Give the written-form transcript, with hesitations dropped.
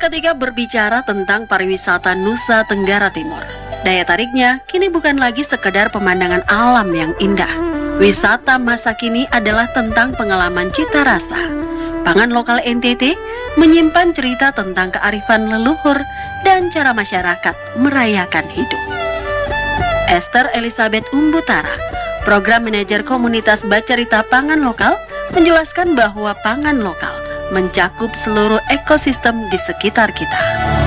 Ketika berbicara tentang pariwisata Nusa Tenggara Timur, daya tariknya kini bukan lagi sekedar pemandangan alam yang indah. Wisata masa kini adalah tentang pengalaman cita rasa. Pangan lokal NTT menyimpan cerita tentang kearifan leluhur dan cara masyarakat merayakan hidup. Esther Elizabeth Umbutara, Program Manajer Komunitas Bacarita Pangan Lokal, menjelaskan bahwa pangan lokal mencakup seluruh ekosistem di sekitar kita.